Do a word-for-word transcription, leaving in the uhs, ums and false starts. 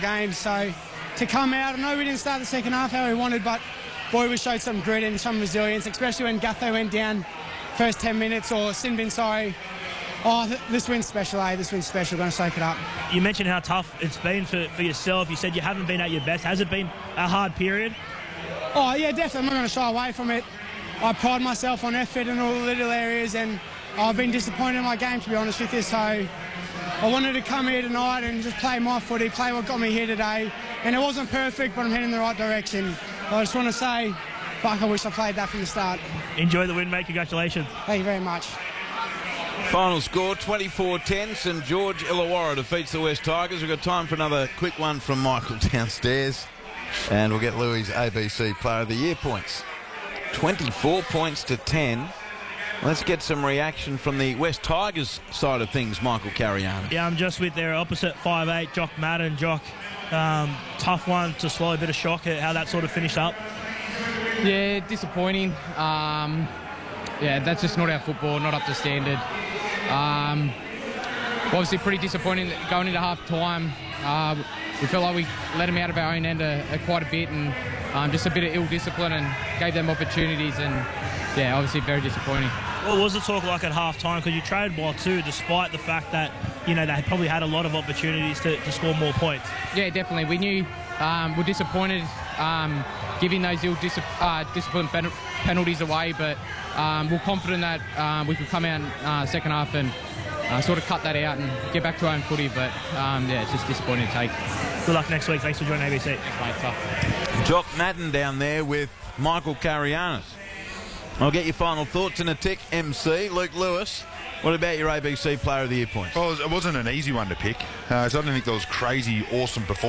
game. So to come out, I know we didn't start the second half how we wanted, but boy, we showed some grit and some resilience, especially when Gutho went down first ten minutes, or Sinbin, sorry. Oh, th this win's special, eh? This win's special. Going to soak it up. You mentioned how tough it's been for, for yourself. You said you haven't been at your best. Has it been a hard period? Oh, yeah, definitely. I'm not going to shy away from it. I pride myself on effort in all the little areas, and I've been disappointed in my game, to be honest with you. So I wanted to come here tonight and just play my footy, play what got me here today. And it wasn't perfect, but I'm heading in the right direction. I just want to say, fuck, I wish I played that from the start. Enjoy the win, mate. Congratulations. Thank you very much. Final score, twenty-four ten. St George Illawarra defeats the West Tigers. We've got time for another quick one from Michael downstairs. And we'll get Louis' A B C Player of the Year points. twenty-four points to ten. Let's get some reaction from the West Tigers side of things, Michael Cariano. Yeah, I'm just with their opposite five eight, Jock Madden. Jock, um, tough one to swallow, a bit of shock at how that sort of finished up. Yeah, disappointing. Um, yeah, that's just not our football, not up to standard. Um, obviously pretty disappointing going into half time. Uh, we felt like we let them out of our own end a, a quite a bit, and um, just a bit of ill discipline, and gave them opportunities, and yeah, obviously very disappointing. What was the talk like at half time? Because you traded well too, despite the fact that, you know, they had probably had a lot of opportunities to, to score more points. Yeah, definitely. We knew um, we're disappointed um, giving those ill dis uh, discipline pen penalties away, but um, we're confident that um, we could come out in uh, second half and uh, sort of cut that out and get back to our own footy. But um, yeah, it's just disappointing to take. Good luck next week. Thanks for joining A B C. Thanks, mate. Jock Madden down there with Michael Carianis. I'll get your final thoughts in a tick, M C. Luke Lewis, what about your A B C Player of the Year points? Well, it wasn't an easy one to pick. Uh, so I don't think there was crazy, awesome performance.